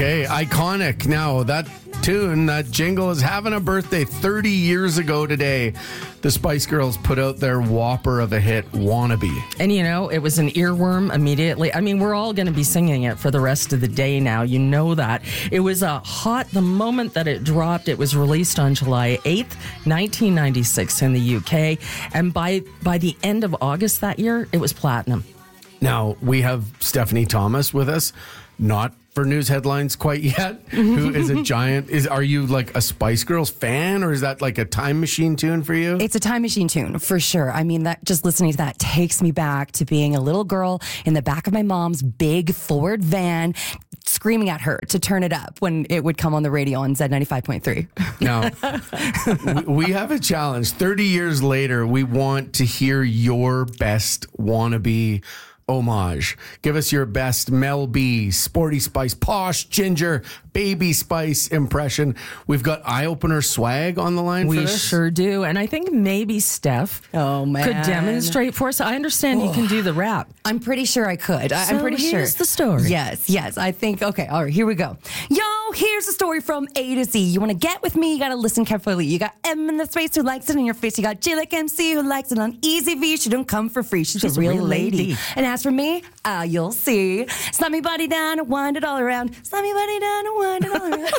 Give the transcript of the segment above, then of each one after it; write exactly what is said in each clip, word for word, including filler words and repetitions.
Okay, iconic. Now, that tune, that jingle is having a birthday thirty years ago today. The Spice Girls put out their whopper of a hit, Wannabe. And, you know, it was an earworm immediately. I mean, we're all going to be singing it for the rest of the day now. You know that. It was a hot, the moment that it dropped, it was released on July eighth, nineteen ninety-six in the U K. And by, by the end of August that year, it was platinum. Now, we have Stephanie Thomas with us, not for news headlines quite yet, who is a giant. Is Are you like a Spice Girls fan, or is that like a time machine tune for you? It's a time machine tune, for sure. I mean, that just listening to that takes me back to being a little girl in the back of my mom's big Ford van, screaming at her to turn it up when it would come on the radio on Z ninety-five point three. Now, we have a challenge. thirty years later, we want to hear your best Wannabe homage. Give us your best Mel B, Sporty Spice, Posh, Ginger, Baby Spice impression. We've got eye-opener swag on the line we for this. Sure do. And I think maybe Steph Oh, man. could demonstrate for us. I understand you can do the rap. I'm pretty sure I could. I- I'm So pretty sure. here's the story. Yes, yes. I think, okay, all right, here we go. Yo, here's the story from A to Z. You want to get with me? You got to listen carefully. You got M in the space who likes it in your face. You got J like M C who likes it on Easy V. She don't come for free. She's, She's a real, a real lady. lady. And as for me, uh, you'll see. Slap me body down and wind it all around. Slap me body down and wind it all around.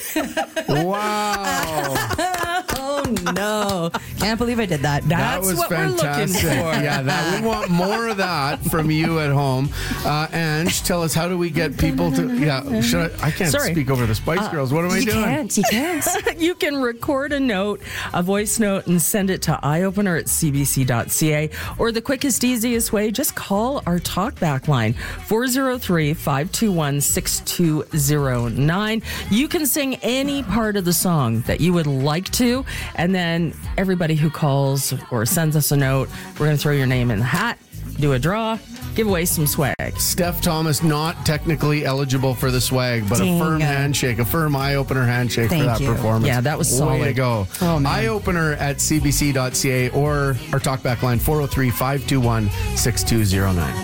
Wow. Oh, no. Can't believe I did that. That That's was what fantastic. we're looking for. Yeah, that we want more of that from you at home. Uh, Ange, tell us, how do we get people to? Yeah, should I? I can't Sorry. speak over the Spice Girls. What am I You doing? can't. You can't. You can record a note, a voice note, and send it to eyeopener at c b c dot c a. Or the quickest, easiest way, just call our talkback line, four oh three, five two one, six two oh nine. You can sing any part of the song that you would like to, and then everybody who calls or sends us a note, we're going to throw your name in the hat, do a draw, give away some swag. Steph Thomas not technically eligible for the swag, but Dang. a firm handshake, a firm eye-opener handshake Thank for that you. performance. Yeah, that was Way solid. to go. Oh, man. Eye-opener at c b c dot c a or our talkback line, four oh three, five two one, six two oh nine.